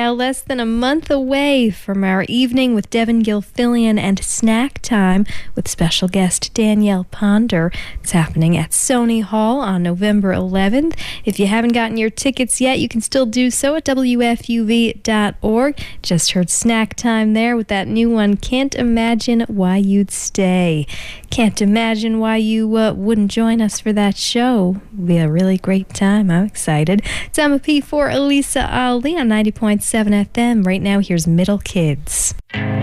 now less than a month away from our evening with Devin Gilfillian and Snack Time with special guest Danielle Ponder. It's happening at Sony Hall on November 11th. If you haven't gotten your tickets yet, you can still do so at WFUV.org. Just heard Snack Time there with that new one, Can't Imagine Why You'd Stay. Can't imagine why you wouldn't join us for that show. It'll be a really great time. I'm excited. Time of P for Elisa Ali on 90.7 FM. Right now, here's Middle Kids.